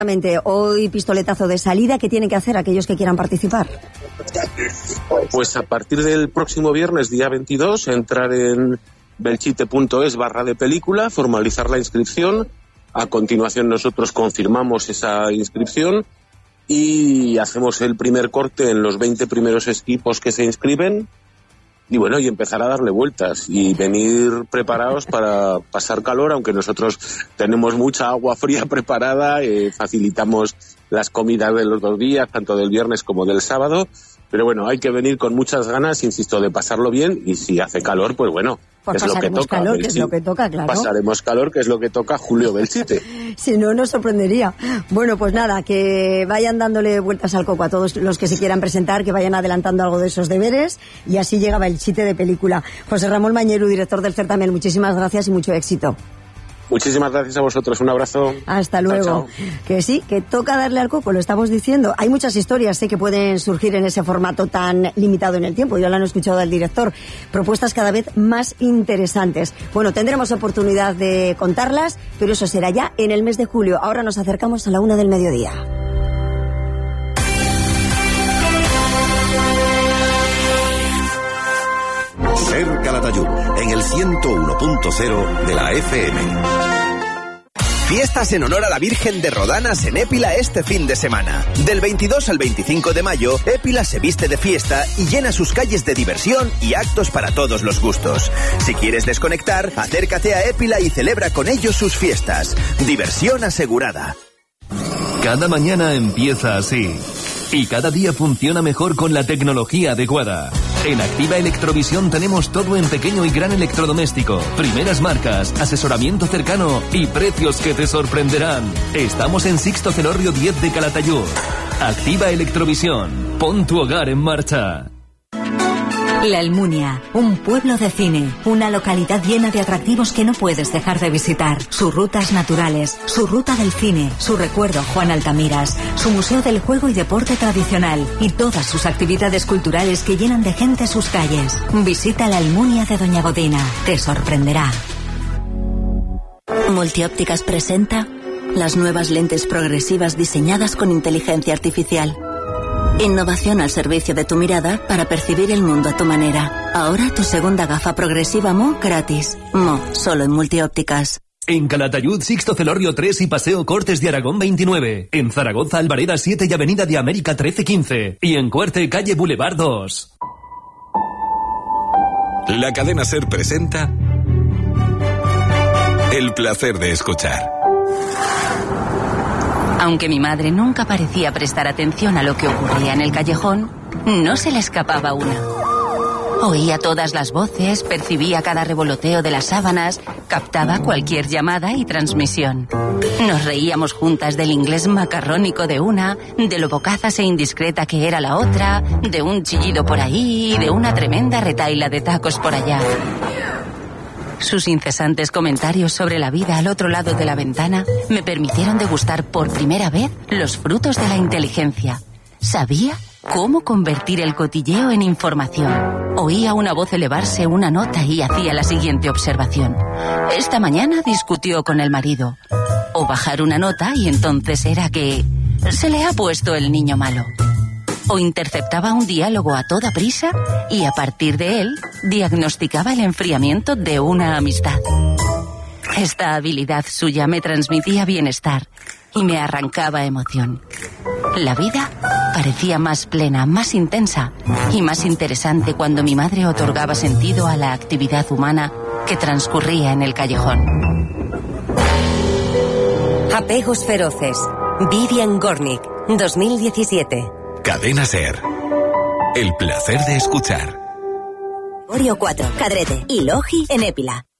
Hoy pistoletazo de salida, ¿qué tienen que hacer aquellos que quieran participar? Pues a partir del próximo viernes, día 22, entrar en belchite.es/de película, formalizar la inscripción. A continuación nosotros confirmamos esa inscripción y hacemos el primer corte en los 20 primeros equipos que se inscriben. Y bueno, y empezar a darle vueltas y venir preparados para pasar calor, aunque nosotros tenemos mucha agua fría preparada, facilitamos las comidas de los 2 días, tanto del viernes como del sábado, pero bueno, hay que venir con muchas ganas, insisto, de pasarlo bien, y si hace calor, pues bueno, pues es lo que toca. Calor, que es lo que toca, claro. Pasaremos calor, que es lo que toca Julio Belchite. Si no, nos sorprendería. Bueno, pues nada, que vayan dándole vueltas al coco a todos los que se quieran presentar, que vayan adelantando algo de esos deberes, y así llega Belchite de película. José Ramón Mañeru, director del certamen, muchísimas gracias y mucho éxito. Muchísimas gracias a vosotros, un abrazo. Hasta luego. Chao, chao. Que sí, que toca darle al coco, lo estamos diciendo. Hay muchas historias que pueden surgir en ese formato tan limitado en el tiempo, ya lo han escuchado del director. Propuestas cada vez más interesantes. Bueno, tendremos oportunidad de contarlas, pero eso será ya en el mes de julio. Ahora nos acercamos a la 1 del mediodía. Ser Calatayud, en el 101.0 de la FM. Fiestas en honor a la Virgen de Rodanas en Épila este fin de semana. Del 22 al 25 de mayo, Épila se viste de fiesta y llena sus calles de diversión y actos para todos los gustos. Si quieres desconectar, acércate a Épila y celebra con ellos sus fiestas. Diversión asegurada. Cada mañana empieza así. Y cada día funciona mejor con la tecnología adecuada. En Activa Electrovisión tenemos todo en pequeño y gran electrodoméstico, primeras marcas, asesoramiento cercano y precios que te sorprenderán. Estamos en Sixto Celorrio 10 de Calatayud. Activa Electrovisión. Pon tu hogar en marcha. La Almunia, un pueblo de cine, una localidad llena de atractivos que no puedes dejar de visitar. Sus rutas naturales, su ruta del cine, su recuerdo Juan Altamiras, su museo del juego y deporte tradicional y todas sus actividades culturales que llenan de gente sus calles. Visita la Almunia de Doña Godina, te sorprenderá. Multiópticas presenta las nuevas lentes progresivas diseñadas con inteligencia artificial. Innovación al servicio de tu mirada para percibir el mundo a tu manera. Ahora tu segunda gafa progresiva Mo gratis. Mo, solo en Multiópticas. En Calatayud, Sixto Celorrio 3 y Paseo Cortes de Aragón 29. En Zaragoza, Albareda 7 y Avenida de América 13-15. Y en Cuerte, calle Boulevard 2. La cadena SER presenta El placer de escuchar. Aunque mi madre nunca parecía prestar atención a lo que ocurría en el callejón, no se le escapaba una. Oía todas las voces, percibía cada revoloteo de las sábanas, captaba cualquier llamada y transmisión. Nos reíamos juntas del inglés macarrónico de una, de lo bocazas e indiscreta que era la otra, de un chillido por ahí y de una tremenda retahíla de tacos por allá. Sus incesantes comentarios sobre la vida al otro lado de la ventana me permitieron degustar por primera vez los frutos de la inteligencia. Sabía cómo convertir el cotilleo en información. Oía una voz elevarse una nota y hacía la siguiente observación. Esta mañana discutió con el marido. O bajar una nota y entonces era que se le ha puesto el niño malo. O interceptaba un diálogo a toda prisa y a partir de él diagnosticaba el enfriamiento de una amistad. Esta habilidad suya me transmitía bienestar y me arrancaba emoción. La vida parecía más plena, más intensa y más interesante cuando mi madre otorgaba sentido a la actividad humana que transcurría en el callejón. Apegos feroces. Vivian Gornick, 2017. Cadena SER. El placer de escuchar. Orio 4, Cadrete y Logi en Épila.